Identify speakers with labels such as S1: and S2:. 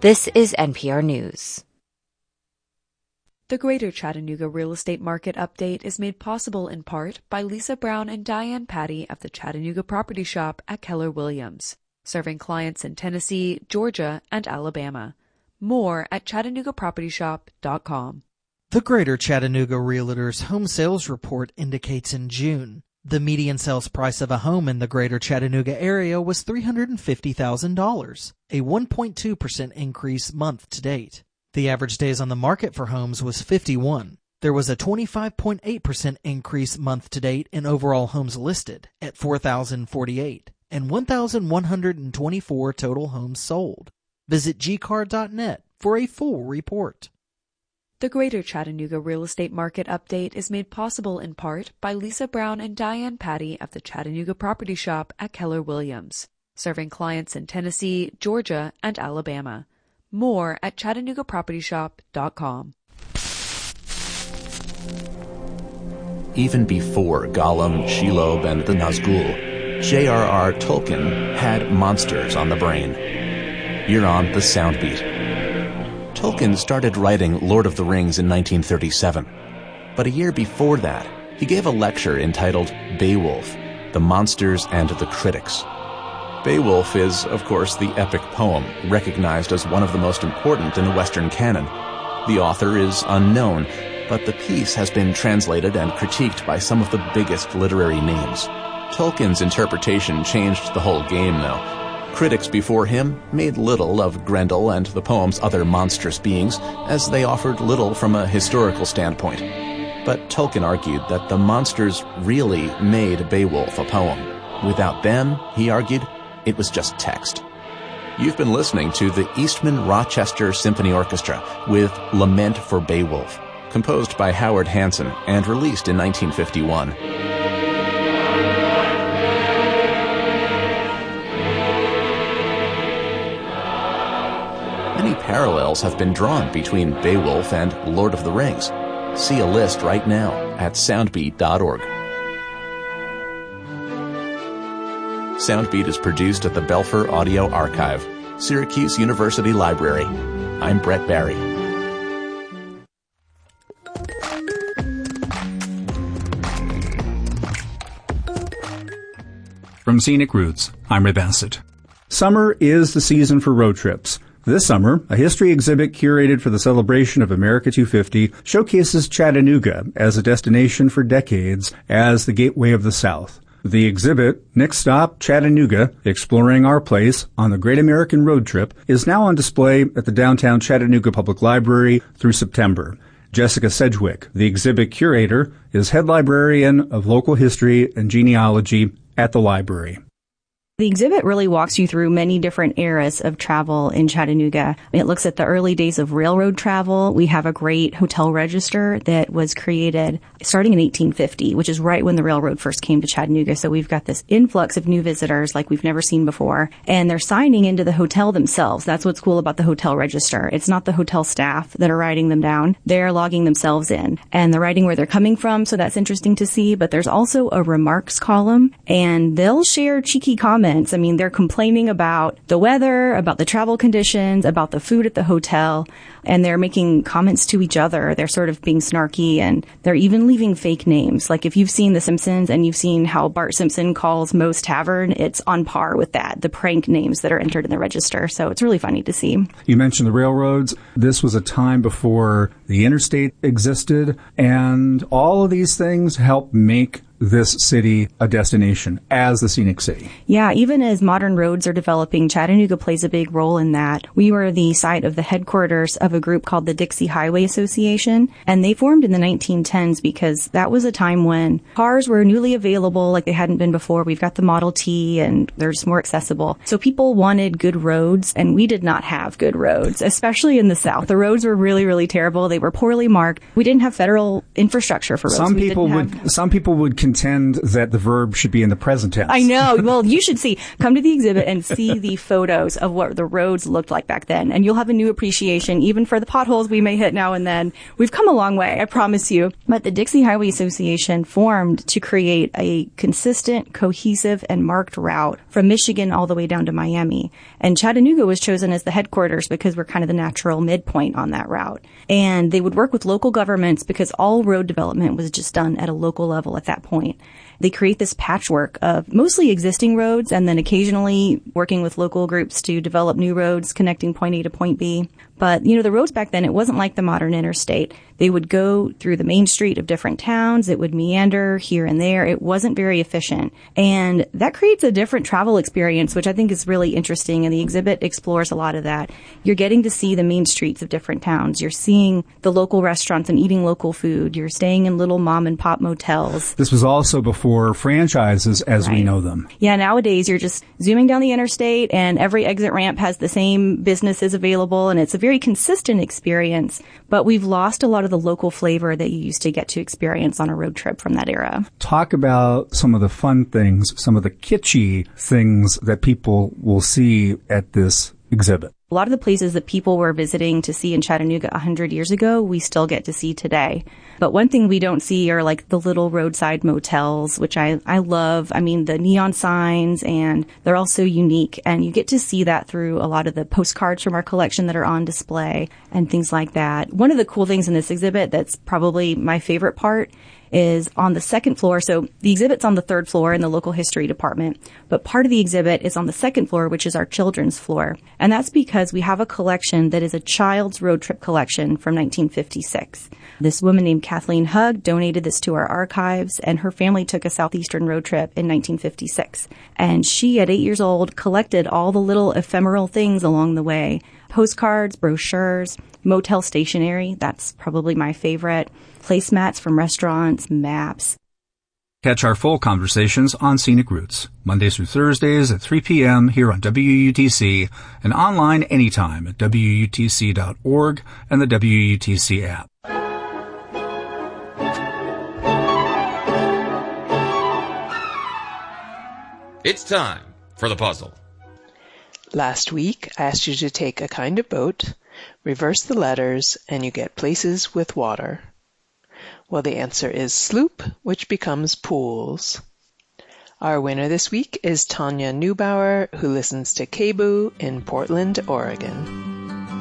S1: This is NPR News.
S2: The Greater Chattanooga Real Estate Market Update is made possible in part by Lisa Brown and Diane Patty of the Chattanooga Property Shop at Keller Williams, serving clients in Tennessee, Georgia, and Alabama. More at ChattanoogaPropertyShop.com.
S3: The Greater Chattanooga Realtors Home Sales Report indicates in June, the median sales price of a home in the Greater Chattanooga area was $350,000, a 1.2% increase month to date. The average days on the market for homes was 51. There was a 25.8% increase month to date in overall homes listed at 4,048 and 1,124 total homes sold. Visit gcar.net for a full report.
S2: The Greater Chattanooga Real Estate Market Update is made possible in part by Lisa Brown and Diane Patty of the Chattanooga Property Shop at Keller Williams, serving clients in Tennessee, Georgia, and Alabama. More at ChattanoogaPropertyShop.com.
S4: Even before Gollum, Shelob, and the Nazgul, J.R.R. Tolkien had monsters on the brain. You're on the Soundbeat. Tolkien started writing Lord of the Rings in 1937. But a year before that, he gave a lecture entitled Beowulf, The Monsters and the Critics. Beowulf is, of course, the epic poem, recognized as one of the most important in the Western canon. The author is unknown, but the piece has been translated and critiqued by some of the biggest literary names. Tolkien's interpretation changed the whole game, though. Critics before him made little of Grendel and the poem's other monstrous beings, as they offered little from a historical standpoint. But Tolkien argued that the monsters really made Beowulf a poem. Without them, he argued, it was just text. You've been listening to the Eastman Rochester Symphony Orchestra with Lament for Beowulf, composed by Howard Hanson and released in 1951. Many parallels have been drawn between Beowulf and Lord of the Rings. See a list right now at soundbeat.org. Soundbeat is produced at the Belfer Audio Archive, Syracuse University Library. I'm Brett Barry.
S5: From Scenic Roots, I'm Ray Bassett. Summer is the season for road trips. This summer, a history exhibit curated for the celebration of America 250 showcases Chattanooga as a destination for decades as the gateway of the South. The exhibit, Next Stop Chattanooga, Exploring Our Place on the Great American Road Trip, is now on display at the downtown Chattanooga Public Library through September. Jessica Sedgwick, the exhibit curator, is head librarian of local history and genealogy at the library.
S6: The exhibit really walks you through many different eras of travel in Chattanooga. It looks at the early days of railroad travel. We have a great hotel register that was created starting in 1850, which is right when the railroad first came to Chattanooga. So we've got this influx of new visitors like we've never seen before. And they're signing into the hotel themselves. That's what's cool about the hotel register. It's not the hotel staff that are writing them down. They're logging themselves in. And they're writing where they're coming from, so that's interesting to see. But there's also a remarks column, and they'll share cheeky comments. I mean, they're complaining about the weather, about the travel conditions, about the food at the hotel, and they're making comments to each other. They're sort of being snarky, and they're even leaving fake names. Like if you've seen The Simpsons and you've seen how Bart Simpson calls Moe's Tavern, it's on par with that, the prank names that are entered in the register. So it's really funny to see.
S5: You mentioned the railroads. This was a time before the interstate existed, and all of these things help make this city a destination as the scenic city.
S6: Yeah, even as modern roads are developing, Chattanooga plays a big role in that. We were the site of the headquarters of a group called the Dixie Highway Association, and they formed in the 1910s because that was a time when cars were newly available like they hadn't been before. We've got the Model T, and they're just more accessible. So people wanted good roads, and we did not have good roads, especially in the South. The roads were really, really terrible. They were poorly marked. We didn't have federal infrastructure for roads.
S5: Some people would contend that the verb should be in the present tense.
S6: I know. Well, you should come to the exhibit and see the photos of what the roads looked like back then. And you'll have a new appreciation, even for the potholes we may hit now and then. We've come a long way, I promise you. But the Dixie Highway Association formed to create a consistent, cohesive, and marked route from Michigan all the way down to Miami. And Chattanooga was chosen as the headquarters because we're kind of the natural midpoint on that route. And they would work with local governments because all road development was just done at a local level at that point. They create this patchwork of mostly existing roads and then occasionally working with local groups to develop new roads connecting point A to point B. But, the roads back then, it wasn't like the modern interstate. They would go through the main street of different towns. It would meander here and there. It wasn't very efficient. And that creates a different travel experience, which I think is really interesting. And the exhibit explores a lot of that. You're getting to see the main streets of different towns. You're seeing the local restaurants and eating local food. You're staying in little mom and pop motels.
S5: This was also before franchises as we know them.
S6: Yeah, nowadays you're just zooming down the interstate and every exit ramp has the same businesses available, and it's a very consistent experience, but we've lost a lot of the local flavor that you used to get to experience on a road trip from that era.
S5: Talk about some of the fun things, some of the kitschy things that people will see at this exhibit.
S6: A lot of the places that people were visiting to see in Chattanooga 100 years ago, we still get to see today. But one thing we don't see are like the little roadside motels, which I love. I mean, the neon signs, and they're all so unique. And you get to see that through a lot of the postcards from our collection that are on display and things like that. One of the cool things in this exhibit that's probably my favorite part is on the second floor. So the exhibit's on the third floor in the local history department, but part of the exhibit is on the second floor, which is our children's floor. And that's because we have a collection that is a child's road trip collection from 1956. This woman named Kathleen Hugg donated this to our archives, and her family took a southeastern road trip in 1956. And she, at 8 years old, collected all the little ephemeral things along the way. Postcards, brochures, motel stationery, that's probably my favorite, placemats from restaurants, maps.
S5: Catch our full conversations on Scenic Routes, Mondays through Thursdays at 3 p.m. here on WUTC and online anytime at WUTC.org and the WUTC app.
S7: It's time for the puzzle.
S8: Last week, I asked you to take a kind of boat, reverse the letters, and you get places with water. Well, the answer is sloop, which becomes pools. Our winner this week is Tanya Neubauer, who listens to KBOO in Portland, Oregon.